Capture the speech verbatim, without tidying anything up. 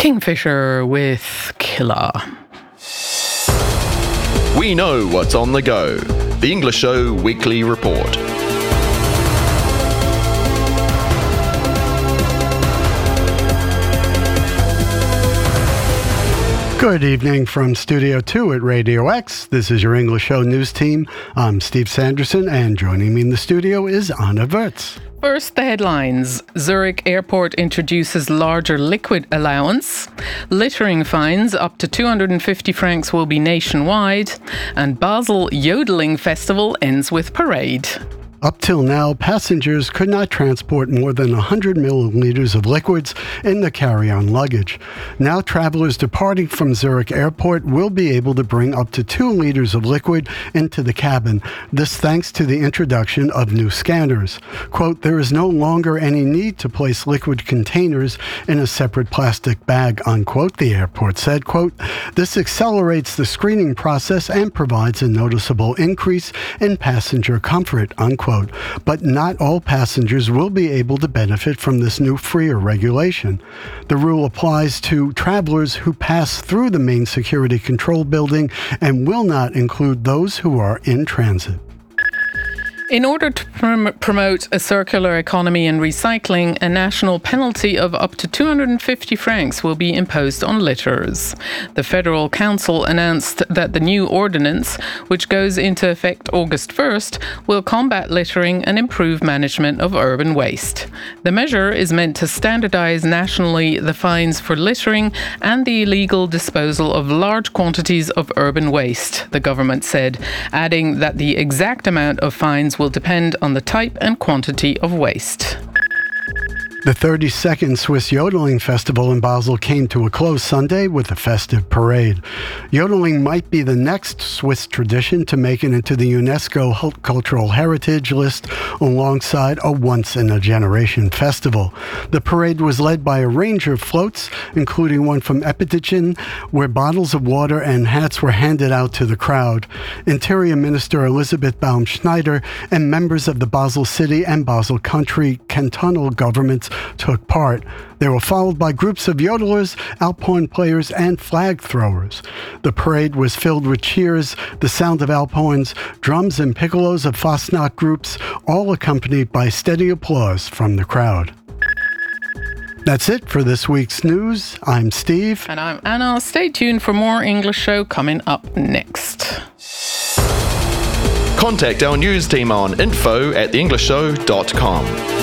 Kingfisher with Killer. We know what's on the go. The English Show Weekly Report. Good evening from Studio two at Radio X. This is your English Show news team. I'm Steve Sanderson, and joining me in the studio is Anna Wirtz. First, the headlines. Zurich Airport introduces larger liquid allowance. Littering fines up to two hundred fifty francs will be nationwide. And Basel Yodeling Festival ends with parade. Up till now, passengers could not transport more than one hundred milliliters of liquids in the carry-on luggage. Now, travelers departing from Zurich Airport will be able to bring up to two liters of liquid into the cabin. This thanks to the introduction of new scanners. Quote, there is no longer any need to place liquid containers in a separate plastic bag, unquote, the airport said. Quote, this accelerates the screening process and provides a noticeable increase in passenger comfort, unquote. But not all passengers will be able to benefit from this new freer regulation. The rule applies to travelers who pass through the main security control building and will not include those who are in transit. In order to prom- promote a circular economy and recycling, a national penalty of up to two hundred fifty francs will be imposed on litters. The Federal Council announced that the new ordinance, which goes into effect August first, will combat littering and improve management of urban waste. The measure is meant to standardize nationally the fines for littering and the illegal disposal of large quantities of urban waste, the government said, adding that the exact amount of fines will depend on the type and quantity of waste. The thirty-second Swiss Yodeling Festival in Basel came to a close Sunday with a festive parade. Yodeling might be the next Swiss tradition to make it into the UNESCO Cultural Heritage List alongside a once-in-a-generation festival. The parade was led by a range of floats, including one from Epidichin, where bottles of water and hats were handed out to the crowd. Interior Minister Elisabeth Baum-Schneider and members of the Basel City and Basel Country cantonal governments took part. They were followed by groups of yodelers, alphorn players, and flag throwers. The parade was filled with cheers, the sound of alphorns, drums, and piccolos of Fastnacht groups, all accompanied by steady applause from the crowd. That's it for this week's news. I'm Steve. And I'm Anna. Stay tuned for more English Show coming up next. Contact our news team on info at the english show dot com.